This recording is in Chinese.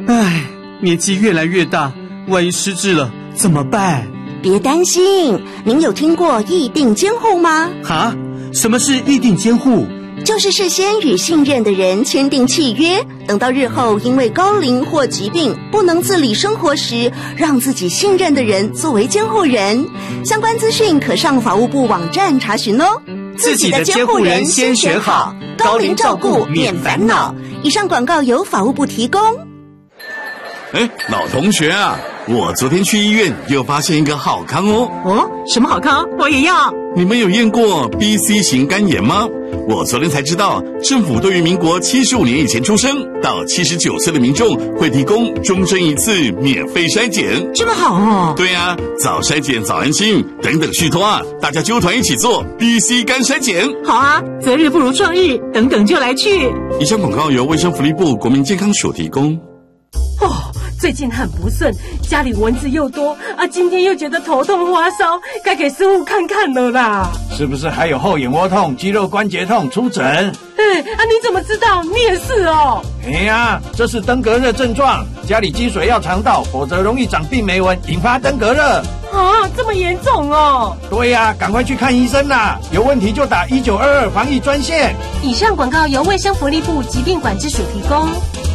唉，年纪越来越大，万一失智了怎么办？ 别担心，您有听过议定监护吗？ 哈？什么是议定监护？ 就是事先与信任的人签订契约，等到日后因为高龄或疾病不能自理生活时，让自己信任的人作为监护人。相关资讯可上法务部网站查询哦。 自己的监护人先选好，高龄照顾免烦恼。 以上广告由法务部提供。 老同学啊，我昨天去医院又发现一个好康哦。 哦，什么好康？我也要。 你们有验过 BC 型肝炎吗？我昨天才知道，政府对于民国75年以前出生到79岁的民众会提供终身一次免费筛检。 这么好哦？ 对啊，早筛检早安心，等等续托啊，大家揪团一起做 BC 肝筛检。 好啊，择日不如撞日，等等就来去。 以上广告由卫生福利部国民健康署提供。 最近很不顺，家里蚊子又多啊，今天又觉得头痛发烧，该给师傅看看了啦。 是不是还有后眼窝痛、肌肉关节痛？出诊。 你怎么知道？你也是哦。 这是登革热症状，家里积水要肠道，否则容易长病媒蚊，引发登革热。 这么严重哦？ 对呀，赶快去看医生啦！有问题就打1922防疫专线。 以上广告由卫生福利部疾病管制署提供。